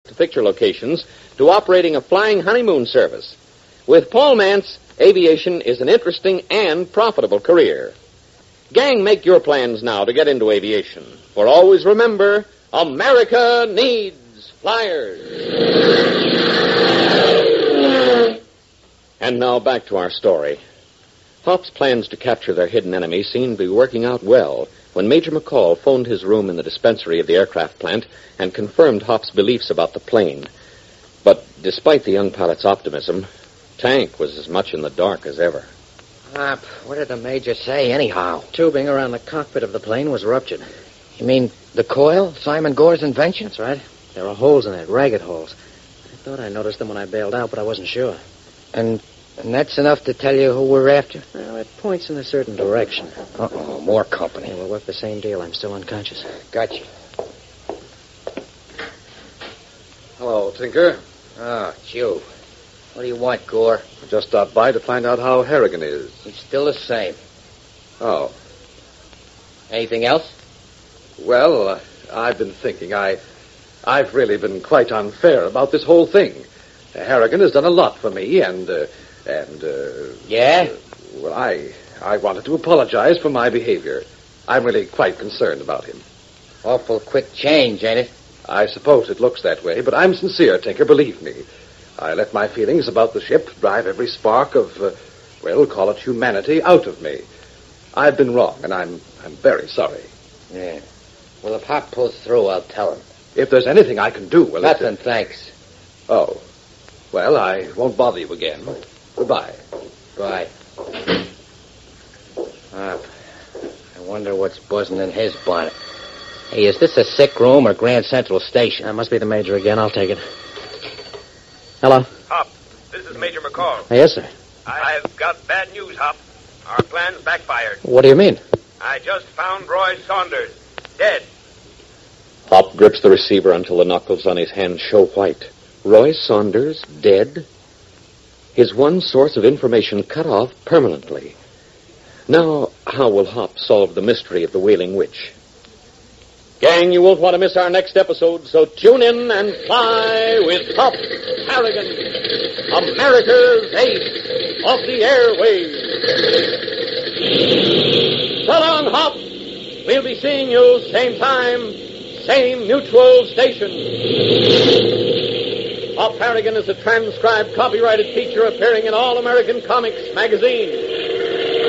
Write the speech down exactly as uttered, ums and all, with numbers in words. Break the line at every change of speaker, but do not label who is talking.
picture locations to operating a flying honeymoon service. With Paul Mantz, aviation is an interesting and profitable career. Gang, make your plans now to get into aviation. For always remember, America needs flyers. And now back to our story. Hop's plans to capture their hidden enemy seemed to be working out well when Major McCall phoned his room in the dispensary of the aircraft plant and confirmed Hop's beliefs about the plane. But despite the young pilot's optimism, Tank was as much in the dark as ever.
Hop, what did the Major say anyhow?
Tubing around the cockpit of the plane was ruptured.
You mean the coil? Simon Gore's invention?
That's right. There are holes in it, ragged holes. I thought I noticed them when I bailed out, but I wasn't sure.
And and that's enough to tell you who we're after?
Well, it points in a certain direction.
Uh-oh, more company.
Yeah, we'll work the same deal. I'm still unconscious.
Gotcha.
Hello, Tinker.
Ah, it's you. What do you want, Gore?
I just stopped by to find out how Harrigan is.
He's still the same.
Oh.
Anything else?
Well, uh, I've been thinking. I, I've really been quite unfair about this whole thing. Uh, Harrigan has done a lot for me, and, uh, and, uh...
Yeah?
Uh, well, I, I wanted to apologize for my behavior. I'm really quite concerned about him.
Awful quick change, ain't it?
I suppose it looks that way, but I'm sincere, Tinker, believe me. I let my feelings about the ship drive every spark of, uh, well, call it humanity, out of me. I've been wrong, and I'm I'm very sorry.
Yeah. Well, if Hop pulls through, I'll tell him.
If there's anything I can do, well...
Nothing,
it, uh,
thanks.
Oh. Well, I won't bother you again. Goodbye.
Bye. Hop. I wonder what's buzzing in his bonnet. Hey, is this a sick room or Grand Central Station?
That must be the Major again. I'll take it. Hello?
Hop, this is Major McCall.
Yes, sir.
I've got bad news, Hop. Our plans backfired.
What do you mean?
I just found Roy Saunders, dead.
Hop grips the receiver until the knuckles on his hands show white. Roy Saunders, dead? His one source of information cut off permanently. Now, how will Hop solve the mystery of the Wailing Witch? Gang, you won't want to miss our next episode, so tune in and fly with Hop Harrigan, America's ace of the airwaves. So long, Hop. We'll be seeing you same time, same mutual station. Hop Harrigan is a transcribed, copyrighted feature appearing in All American Comics magazine.